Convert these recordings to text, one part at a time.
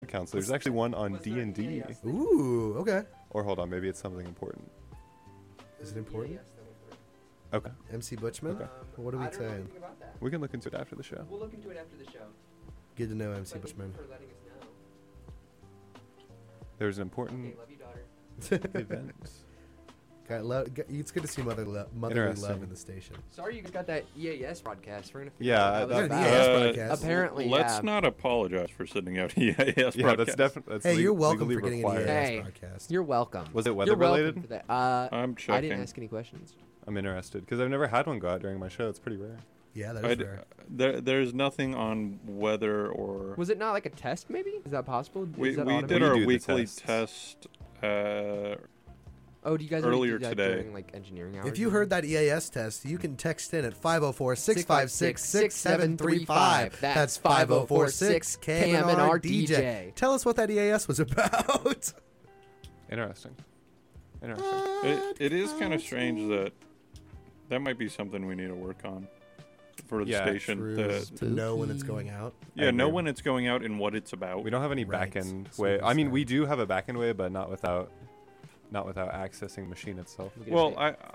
council. There's actually one on D&D. Ooh, okay. Or hold on, maybe it's something important. Is it important? Okay. MC Butchman? Okay. Well, what are we I don't know saying? anything about that. We can look into it after the show. We'll look into it after the show. Good to know, MC But thank you Butchman. for letting us know. There's an important Okay, love you, daughter. event. It's good to see motherly love Interesting. in the station. Sorry you got that EAS broadcast. We're gonna figure Yeah, out how that- that- EAS Uh, broadcast. Apparently, Let's yeah. not apologize for sending out EAS Yeah, that's broadcast. definitely. Hey, you're welcome legally for getting required. an EAS Hey. broadcast. You're welcome. Was it You're weather welcome related? for that. I'm I checking. didn't ask any questions. I'm interested because I've never had one go out during my show. It's pretty rare. Yeah, that is rare. There's nothing on weather or... Was it not like a test? Maybe is that possible? We Is that did automated? our We do the weekly tests. test. Oh, do you guys earlier do that today. during like engineering hours? If you heard that EAS test, you can text in at 504-656-6735. That's 504-6-KMNR-DJ. Tell us what that EAS was about. Interesting. Interesting. It is kind of strange that might be something we need to work on for the Yeah, station. True, to know when it's going out. Yeah, know agree. when it's going out and what it's about. We don't have any Right. back-end So way. we I mean, say- we do have a back-end way, but not without accessing the machine itself. Well,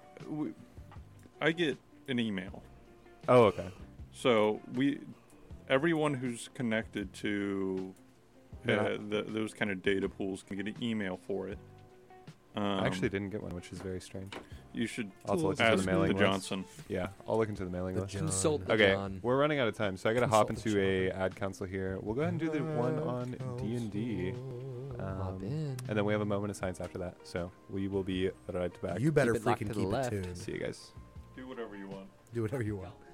I get an email. Oh, okay. So everyone who's connected to Yeah. those kind of data pools can get an email for it. I actually didn't get one, which is very strange. You should Also look into ask the mailing the list. Johnson. Yeah, I'll look into the mailing The list. John. Consult the Okay, John. we're running out of time, so I gotta hop Consult into the a ad council here. We'll go ahead and do the one on D&D, Hop in. and then we have a moment of science after that. So we will be right back. You better Keep it locked freaking to the keep it left. tuned. See you guys. Do whatever you want. Do whatever you want.